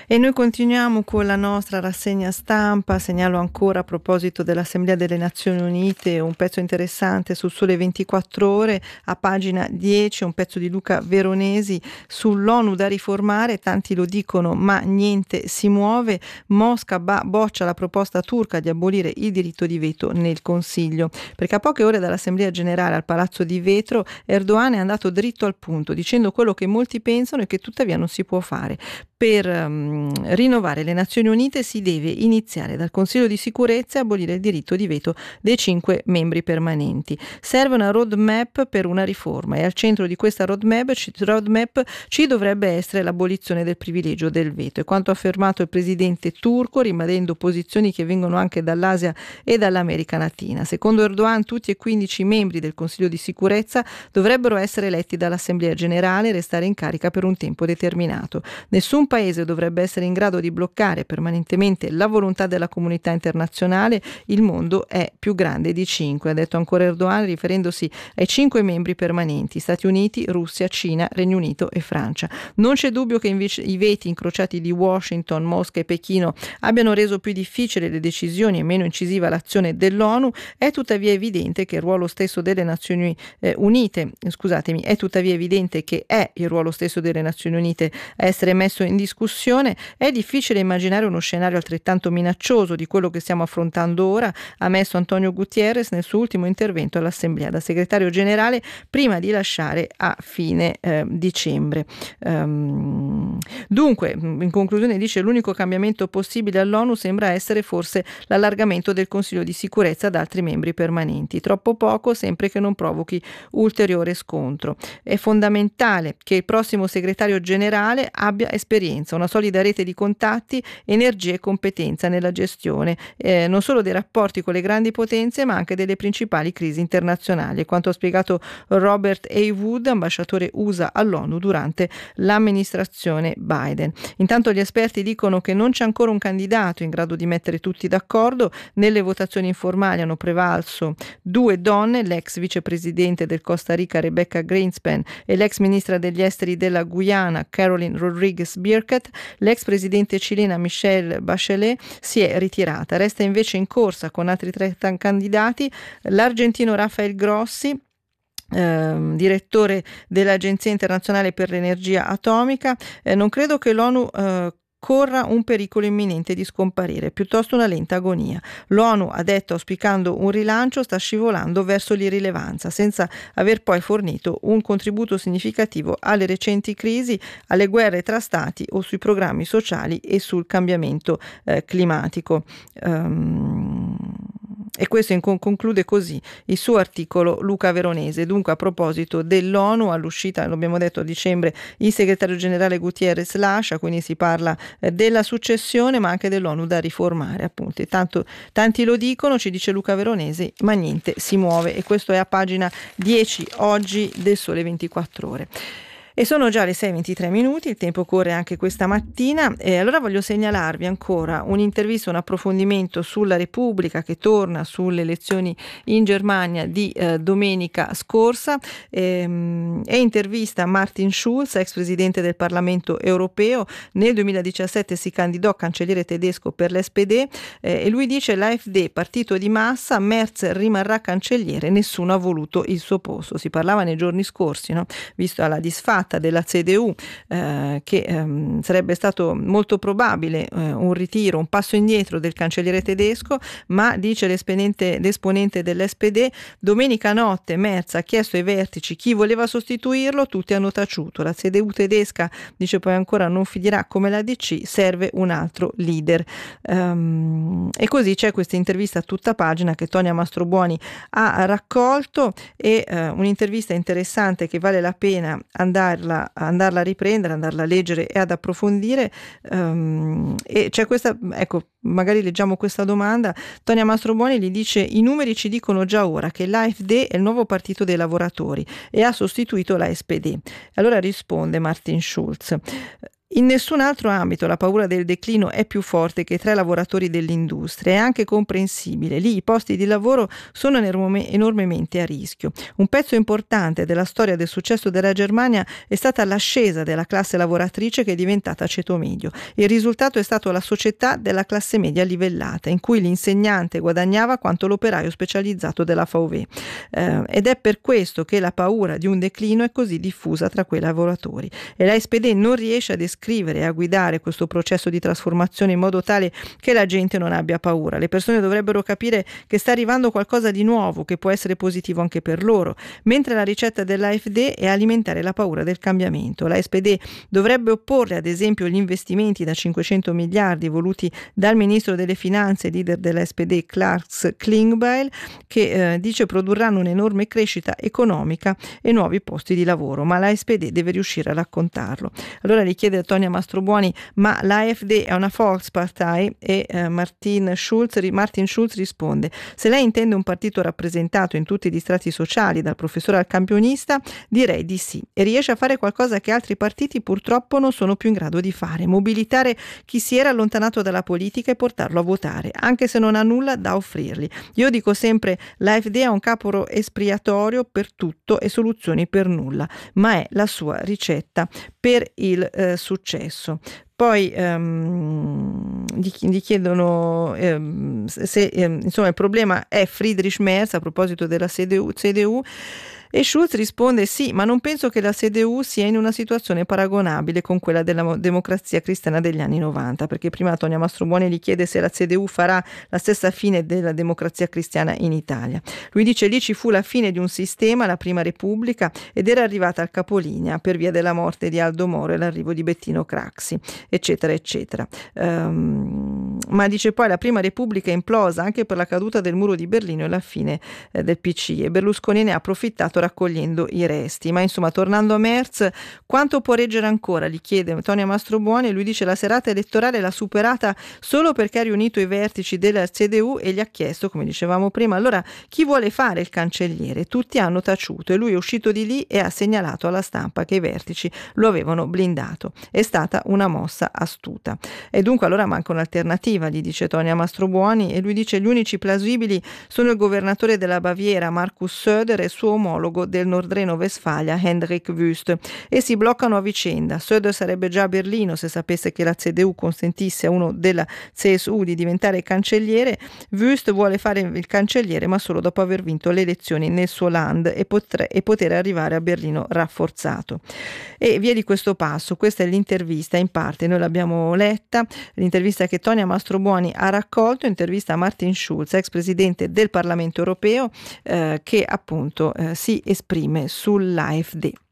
E noi continuiamo con la nostra rassegna stampa. Segnalo ancora, a proposito dell'Assemblea delle Nazioni Unite, un pezzo interessante sul Sole 24 Ore, a pagina 10, un pezzo di Luca Veronesi sull'ONU da riformare. Tanti lo dicono, ma niente si muove. Mosca boccia la proposta turca di abolire il diritto di veto nel Consiglio. Perché a poche ore dall'Assemblea Generale al Palazzo di Vetro, Erdogan è andato dritto al punto, dicendo quello che molti pensano e che tuttavia non si può fare. Per rinnovare le Nazioni Unite si deve iniziare dal Consiglio di sicurezza e abolire il diritto di veto dei 5 membri permanenti. Serve una roadmap per una riforma e al centro di questa roadmap ci dovrebbe essere l'abolizione del privilegio del veto. E quanto affermato il presidente turco, ribadendo posizioni che vengono anche dall'Asia e dall'America Latina. Secondo Erdogan, tutti e 15 membri del Consiglio di sicurezza dovrebbero essere eletti dall'Assemblea Generale e restare in carica per un tempo determinato. Nessun paese dovrebbe essere in grado di bloccare permanentemente la volontà della comunità internazionale. Il mondo è più grande di 5, ha detto ancora Erdogan, riferendosi ai 5 membri permanenti: Stati Uniti, Russia, Cina, Regno Unito e Francia. Non c'è dubbio che invece i veti incrociati di Washington, Mosca e Pechino abbiano reso più difficili le decisioni e meno incisiva l'azione dell'ONU. È tuttavia evidente che il ruolo stesso delle Nazioni Unite, è tuttavia evidente che è il ruolo stesso delle Nazioni Unite a essere messo in discussione. È difficile immaginare uno scenario altrettanto minaccioso di quello che stiamo affrontando ora, ha messo Antonio Guterres nel suo ultimo intervento all'Assemblea da segretario generale prima di lasciare a fine dicembre. Dunque, in conclusione dice: l'unico cambiamento possibile all'ONU sembra essere forse l'allargamento del Consiglio di sicurezza ad altri membri permanenti. Troppo poco, sempre che non provochi ulteriore scontro. È fondamentale che il prossimo segretario generale abbia esperienza, una solida rete di contatti, energia e competenza nella gestione non solo dei rapporti con le grandi potenze, ma anche delle principali crisi internazionali, quanto ha spiegato Robert A. Wood, ambasciatore USA all'ONU durante l'amministrazione Biden. Intanto gli esperti dicono che non c'è ancora un candidato in grado di mettere tutti d'accordo. Nelle votazioni informali hanno prevalso 2 donne, l'ex vicepresidente del Costa Rica Rebecca Greenspan e l'ex ministra degli esteri della Guyana Caroline Rodriguez Birket. L'ex presidente cilena Michelle Bachelet si è ritirata. Resta invece in corsa con altri 3 candidati l'argentino Rafael Grossi, direttore dell'Agenzia internazionale per l'energia atomica. Non credo che l'ONU corra un pericolo imminente di scomparire, piuttosto una lenta agonia. L'ONU, ha detto, auspicando un rilancio, sta scivolando verso l'irrilevanza, senza aver poi fornito un contributo significativo alle recenti crisi, alle guerre tra stati o sui programmi sociali e sul cambiamento climatico. E questo conclude così il suo articolo Luca Veronese. Dunque, a proposito dell'ONU, all'uscita, lo abbiamo detto, a dicembre il segretario generale Guterres lascia, quindi si parla della successione, ma anche dell'ONU da riformare, appunto. E tanti lo dicono, ci dice Luca Veronesi, ma niente si muove. E questo è a pagina 10 oggi del Sole 24 Ore. E sono già le 6:23, il tempo corre anche questa mattina, e allora voglio segnalarvi ancora un'intervista, un approfondimento sulla Repubblica che torna sulle elezioni in Germania di domenica scorsa, e intervista Martin Schulz, ex presidente del Parlamento europeo. Nel 2017 si candidò cancelliere tedesco per l'SPD, e lui dice: l'AfD, partito di massa, Merz rimarrà cancelliere, nessuno ha voluto il suo posto. Si parlava nei giorni scorsi, no? Visto la disfatta della CDU, che sarebbe stato molto probabile un ritiro, un passo indietro del cancelliere tedesco, ma dice l'esponente dell'SPD: domenica notte Merz ha chiesto ai vertici chi voleva sostituirlo, tutti hanno taciuto. La CDU tedesca, dice poi ancora, non finirà come la DC, serve un altro leader. E così c'è questa intervista a tutta pagina che Tonia Mastrobuoni ha raccolto, e un'intervista interessante che vale la pena andarla a riprendere, andarla a leggere e ad approfondire. E c'è questa, ecco, magari leggiamo questa domanda. Tonia Mastrobuoni gli dice: i numeri ci dicono già ora che l'AfD è il nuovo partito dei lavoratori e ha sostituito la SPD. Allora risponde Martin Schulz: In nessun altro ambito la paura del declino è più forte che tra i lavoratori dell'industria, è anche comprensibile. Lì i posti di lavoro sono enormemente a rischio. Un pezzo importante della storia del successo della Germania è stata l'ascesa della classe lavoratrice che è diventata ceto medio. Il risultato è stato la società della classe media livellata, in cui l'insegnante guadagnava quanto l'operaio specializzato della VW. Ed è per questo che la paura di un declino è così diffusa tra quei lavoratori. E la SPD non riesce a descrivere e a guidare questo processo di trasformazione in modo tale che la gente non abbia paura. Le persone dovrebbero capire che sta arrivando qualcosa di nuovo, che può essere positivo anche per loro, mentre la ricetta dell'AfD è alimentare la paura del cambiamento. La SPD dovrebbe opporre ad esempio gli investimenti da 500 miliardi voluti dal ministro delle finanze, leader della SPD Klaus Klingbeil, che dice produrranno un'enorme crescita economica e nuovi posti di lavoro, ma la SPD deve riuscire a raccontarlo. Allora gli chiede a Tonia Mastrobuoni: ma l'AfD è una Volkspartei? E Martin Schulz risponde: se lei intende un partito rappresentato in tutti gli strati sociali, dal professore al campionista, direi di sì, e riesce a fare qualcosa che altri partiti purtroppo non sono più in grado di fare: mobilitare chi si era allontanato dalla politica e portarlo a votare, anche se non ha nulla da offrirgli. Io dico sempre: l'AfD ha un capro espiatorio per tutto e soluzioni per nulla, ma è la sua ricetta per il successo. Poi gli chiedono se insomma il problema è Friedrich Merz a proposito della CDU, e Schulz risponde: sì, ma non penso che la CDU sia in una situazione paragonabile con quella della democrazia cristiana degli anni 90, perché prima Tonia Mastrobuoni gli chiede se la CDU farà la stessa fine della democrazia cristiana in Italia. Lui dice: lì ci fu la fine di un sistema, la prima Repubblica, ed era arrivata al capolinea per via della morte di Aldo Moro e l'arrivo di Bettino Craxi, eccetera eccetera. Ma dice poi: la prima Repubblica è implosa anche per la caduta del muro di Berlino e la fine del PC, e Berlusconi ne ha approfittato raccogliendo i resti. Ma insomma, tornando a Merz, quanto può reggere ancora? Gli chiede Tonia Mastrobuoni, e lui dice: la serata elettorale l'ha superata solo perché ha riunito i vertici della CDU e gli ha chiesto, come dicevamo prima, allora chi vuole fare il cancelliere? Tutti hanno taciuto, e lui è uscito di lì e ha segnalato alla stampa che i vertici lo avevano blindato. È stata una mossa astuta. E dunque allora manca un'alternativa, gli dice Tonia Mastrobuoni, e lui dice: gli unici plausibili sono il governatore della Baviera Markus Söder e il suo omologo del Nordrhein-Westfalia Hendrik Wüst, e si bloccano a vicenda. Söder sarebbe già a Berlino se sapesse che la CDU consentisse a uno della CSU di diventare cancelliere. Wüst vuole fare il cancelliere ma solo dopo aver vinto le elezioni nel suo land e poter arrivare a Berlino rafforzato. E via di questo passo. Questa è l'intervista, in parte noi l'abbiamo letta, l'intervista che Tonia Mastrobuoni ha raccolto, intervista a Martin Schulz, ex presidente del Parlamento europeo, che appunto si esprime sull'AfD.